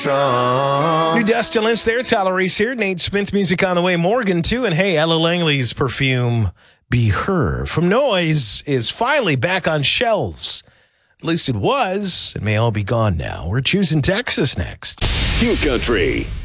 New Destilance there. Tyler Reese here. Nate Smith music on the way. Morgan too. And hey, Ella Langley's perfume Be Her from Noise is finally back on shelves. At least it was. It may all be gone now. We're choosing Texas next. Q Country.